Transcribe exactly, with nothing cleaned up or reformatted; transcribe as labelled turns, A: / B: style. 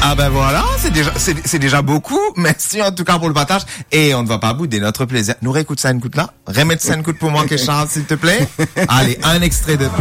A: Ah ben voilà, c'est déjà, c'est, c'est déjà beaucoup. Merci en tout cas pour le partage. Et on ne va pas bouder notre plaisir. Nous réécoute ça une coute là. Remettre ça une coute pour moi, Charles, s'il te plaît. Allez, un extrait de